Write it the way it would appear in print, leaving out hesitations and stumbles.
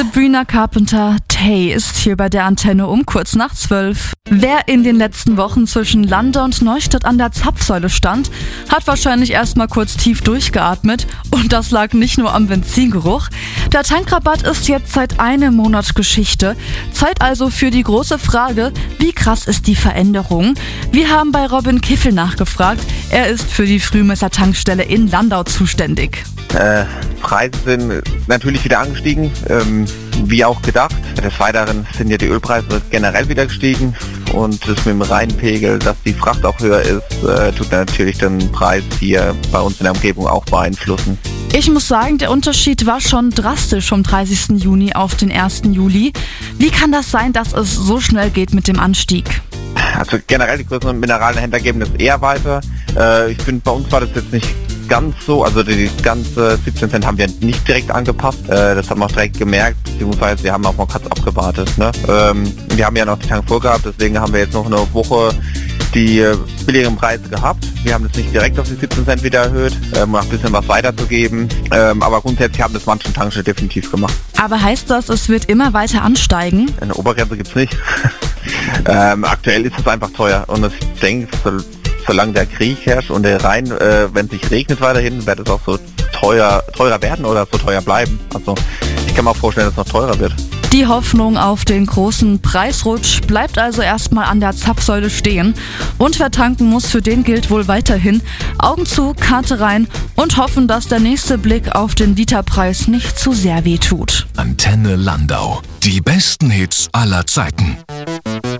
Sabrina Carpenter, Tay ist hier bei der Antenne um kurz nach 12. Wer in den letzten Wochen zwischen Landau und Neustadt an der Zapfsäule stand, hat wahrscheinlich erstmal kurz tief durchgeatmet und das lag nicht nur am Benzingeruch. Der Tankrabatt ist jetzt seit einem Monat Geschichte. Zeit also für die große Frage, wie krass ist die Veränderung? Wir haben bei Robin Kiffel nachgefragt. Er ist für die Frühmesser-Tankstelle in Landau zuständig. Preise sind natürlich wieder angestiegen, wie auch gedacht. Des Weiteren sind ja die Ölpreise generell wieder gestiegen und das mit dem Rheinpegel, dass die Fracht auch höher ist, tut natürlich den Preis hier bei uns in der Umgebung auch beeinflussen. Ich muss sagen, der Unterschied war schon drastisch vom 30. Juni auf den 1. Juli. Wie kann das sein, dass es so schnell geht mit dem Anstieg? Also generell die größeren Mineralhändler geben das eher weiter. Ich finde, bei uns war das jetzt nicht ganz so, also die ganze 17 Cent haben wir nicht direkt angepasst, das haben wir auch direkt gemerkt, beziehungsweise wir haben auch mal kurz abgewartet. Ne? Wir haben ja noch die Tank voll gehabt, deswegen haben wir jetzt noch eine Woche die billigeren Preise gehabt. Wir haben das nicht direkt auf die 17 Cent wieder erhöht, um noch ein bisschen was weiterzugeben, aber grundsätzlich haben das manche Tankstellen definitiv gemacht. Aber heißt das, es wird immer weiter ansteigen? Eine Obergrenze gibt's nicht. Aktuell ist es einfach teuer und ich denke, solange der Krieg herrscht und der Rhein, wenn es nicht regnet weiterhin, wird es auch so teurer werden oder so teuer bleiben. Also ich kann mir auch vorstellen, dass es noch teurer wird. Die Hoffnung auf den großen Preisrutsch bleibt also erstmal an der Zapfsäule stehen. Und wer tanken muss, für den gilt wohl weiterhin Augen zu, Karte rein und hoffen, dass der nächste Blick auf den Literpreis nicht zu sehr wehtut. Antenne Landau. Die besten Hits aller Zeiten.